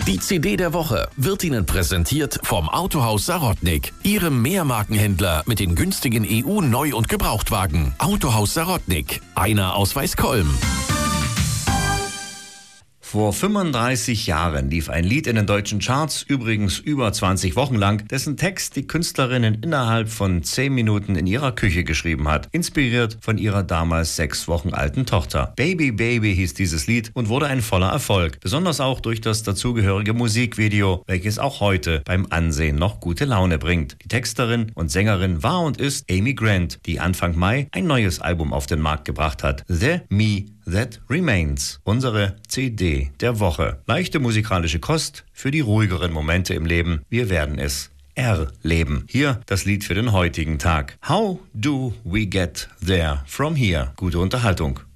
Die CD der Woche wird Ihnen präsentiert vom Autohaus Sarotnik, Ihrem Mehrmarkenhändler mit den günstigen EU-Neu- und Gebrauchtwagen. Autohaus Sarotnik, einer aus Weißkolm. Vor 35 Jahren lief ein Lied in den deutschen Charts, übrigens über 20 Wochen lang, dessen Text die Künstlerin innerhalb von 10 Minuten in ihrer Küche geschrieben hat, inspiriert von ihrer damals 6 Wochen alten Tochter. Baby Baby hieß dieses Lied und wurde ein voller Erfolg, besonders auch durch das dazugehörige Musikvideo, welches auch heute beim Ansehen noch gute Laune bringt. Die Texterin und Sängerin war und ist Amy Grant, die Anfang Mai ein neues Album auf den Markt gebracht hat, The Me That Remains, unsere CD der Woche. Leichte musikalische Kost für die ruhigeren Momente im Leben. Wir werden es erleben. Hier das Lied für den heutigen Tag. How do we get there from here? Gute Unterhaltung.